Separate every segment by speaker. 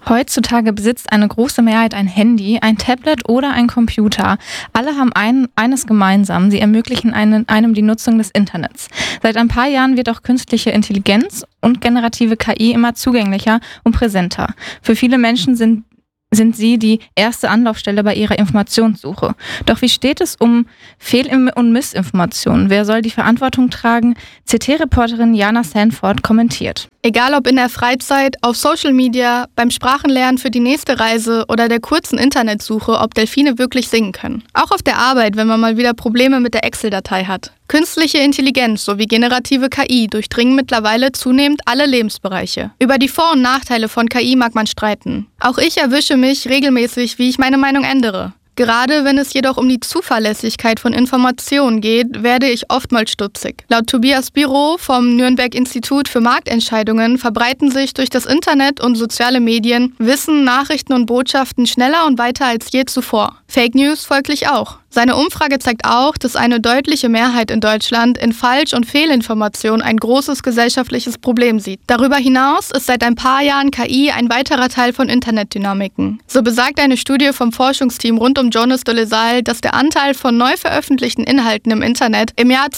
Speaker 1: Heutzutage besitzt eine große Mehrheit ein Handy, ein Tablet oder ein Computer. Alle haben eines gemeinsam: Sie ermöglichen einem die Nutzung des Internets. Seit ein paar Jahren wird auch künstliche Intelligenz und generative KI immer zugänglicher und präsenter. Für viele Menschen sind sie die erste Anlaufstelle bei ihrer Informationssuche. Doch wie steht es um Fehl- und Missinformationen? Wer soll die Verantwortung tragen? CT-Reporterin Jana Sanford kommentiert.
Speaker 2: Egal ob in der Freizeit, auf Social Media, beim Sprachenlernen für die nächste Reise oder der kurzen Internetsuche, ob Delfine wirklich singen können. Auch auf der Arbeit, wenn man mal wieder Probleme mit der Excel-Datei hat. Künstliche Intelligenz sowie generative KI durchdringen mittlerweile zunehmend alle Lebensbereiche. Über die Vor- und Nachteile von KI mag man streiten. Auch ich erwische mich regelmäßig, wie ich meine Meinung ändere. Gerade wenn es jedoch um die Zuverlässigkeit von Informationen geht, werde ich oftmals stutzig. Laut Tobias Biro vom Nürnberg-Institut für Marktentscheidungen verbreiten sich durch das Internet und soziale Medien Wissen, Nachrichten und Botschaften schneller und weiter als je zuvor. Fake News folglich auch. Seine Umfrage zeigt auch, dass eine deutliche Mehrheit in Deutschland in Falsch- und Fehlinformation ein großes gesellschaftliches Problem sieht. Darüber hinaus ist seit ein paar Jahren KI ein weiterer Teil von Internetdynamiken. So besagt eine Studie vom Forschungsteam rund um Jonas de Lasalle, dass der Anteil von neu veröffentlichten Inhalten im Internet im Jahr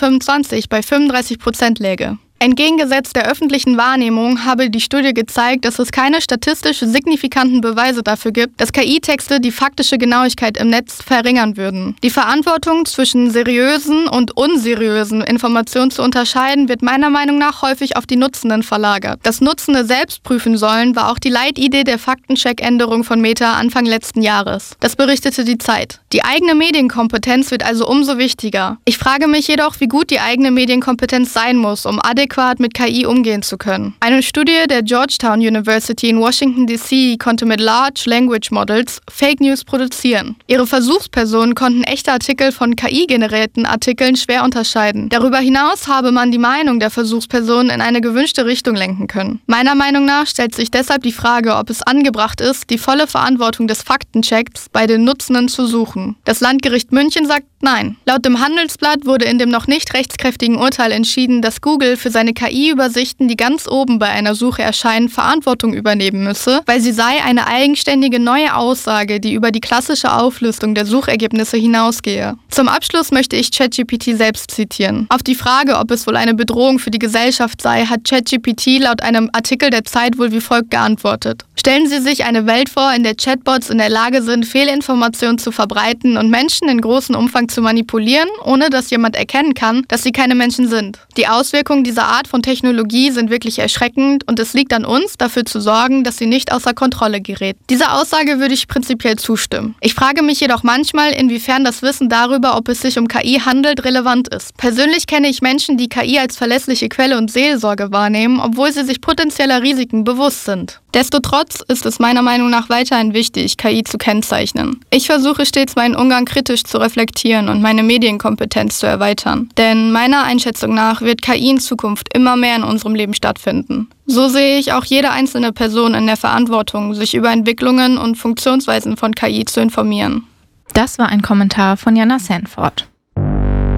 Speaker 2: 2025 bei 35% läge. Entgegengesetzt der öffentlichen Wahrnehmung habe die Studie gezeigt, dass es keine statistisch signifikanten Beweise dafür gibt, dass KI-Texte die faktische Genauigkeit im Netz verringern würden. Die Verantwortung zwischen seriösen und unseriösen Informationen zu unterscheiden, wird meiner Meinung nach häufig auf die Nutzenden verlagert. Das Nutzende selbst prüfen sollen, war auch die Leitidee der Faktencheck-Änderung von Meta Anfang letzten Jahres. Das berichtete die Zeit. Die eigene Medienkompetenz wird also umso wichtiger. Ich frage mich jedoch, wie gut die eigene Medienkompetenz sein muss, um adäquat mit KI umgehen zu können. Eine Studie der Georgetown University in Washington D.C. konnte mit Large Language Models Fake News produzieren. Ihre Versuchspersonen konnten echte Artikel von KI-generierten Artikeln schwer unterscheiden. Darüber hinaus habe man die Meinung der Versuchspersonen in eine gewünschte Richtung lenken können. Meiner Meinung nach stellt sich deshalb die Frage, ob es angebracht ist, die volle Verantwortung des Faktenchecks bei den Nutzenden zu suchen. Das Landgericht München sagt nein. Laut dem Handelsblatt wurde in dem noch nicht rechtskräftigen Urteil entschieden, dass Google für seine KI-Übersichten, die ganz oben bei einer Suche erscheinen, Verantwortung übernehmen müsse, weil sie sei eine eigenständige neue Aussage, die über die klassische Auflistung der Suchergebnisse hinausgehe. Zum Abschluss möchte ich ChatGPT selbst zitieren. Auf die Frage, ob es wohl eine Bedrohung für die Gesellschaft sei, hat ChatGPT laut einem Artikel der Zeit wohl wie folgt geantwortet: Stellen Sie sich eine Welt vor, in der Chatbots in der Lage sind, Fehlinformationen zu verbreiten und Menschen in großem Umfang zu manipulieren, ohne dass jemand erkennen kann, dass sie keine Menschen sind. Die Auswirkungen dieser Art von Technologie sind wirklich erschreckend und es liegt an uns, dafür zu sorgen, dass sie nicht außer Kontrolle gerät. Dieser Aussage würde ich prinzipiell zustimmen. Ich frage mich jedoch manchmal, inwiefern das Wissen darüber, ob es sich um KI handelt, relevant ist. Persönlich kenne ich Menschen, die KI als verlässliche Quelle und Seelsorge wahrnehmen, obwohl sie sich potenzieller Risiken bewusst sind. Destotrotz ist es meiner Meinung nach weiterhin wichtig, KI zu kennzeichnen. Ich versuche stets, meinen Umgang kritisch zu reflektieren und meine Medienkompetenz zu erweitern. Denn meiner Einschätzung nach wird KI in Zukunft immer mehr in unserem Leben stattfinden. So sehe ich auch jede einzelne Person in der Verantwortung, sich über Entwicklungen und Funktionsweisen von KI zu informieren.
Speaker 1: Das war ein Kommentar von Jana Sanford.